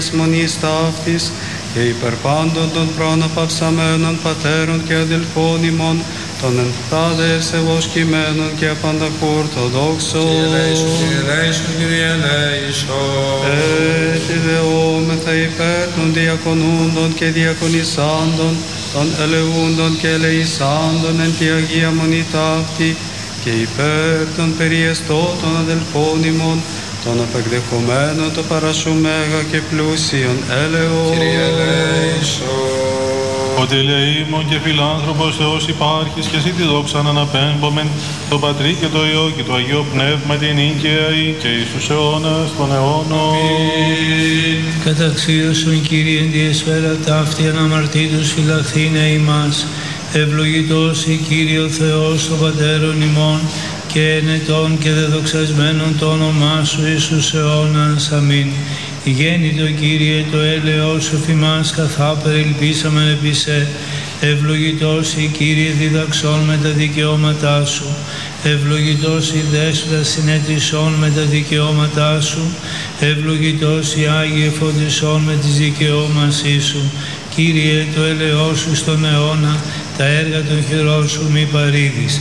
μονής ταύτης και υπερ πάντων των προναπαυσαμένων πατέρων και αδελφών ημών, των εν τάδε ευσεβώς κειμένων και απανταχού ορθοδόξων. Κύριε ελέησον. Έτσι δεόμεθα υπέρ των διακονούντων και διακονισάντων, των ελεούντων και ελεησάντων εν τη Αγία Μονή ταύτη, και υπέρ των περιεστώτων αδελφών ημών, των απεκδεχομένων το παρασού μέγα και πλούσιον έλεος. Κύριε ελέησον. Ότι ελεήμων και φιλάνθρωπος Θεός υπάρχεις και εσύ τη δόξα αναπέμπομεν το Πατρί και το Υιό και το Αγίο Πνεύμα την ίκαια ή και εις τους αιώνας των αιώνων. Καταξίωσον Κύριε εν τη εσφαίρα ταύτη αναμαρτήτως φυλαχθήνε ημάς. Ευλογητός η Κύριε ο Θεός ο Πατέρων ημών και ενετών και δεδοξασμένων το όνομά σου εις τους αιώνας. Αμήν. Γέννητο Κύριε το έλεος σου φημάς καθάπερ ελπίσαμεν επί σε. Ευλογητός η Κύριε διδαξών με τα δικαιώματά σου. Ευλογητός η δέσποτα συνέτησών με τα δικαιώματά σου. Ευλογητός η Άγιε φωτισών με τις δικαιώμασή σου. Κύριε το έλεος σου στον αιώνα, τα έργα των χειρών σου μη παρήδεις.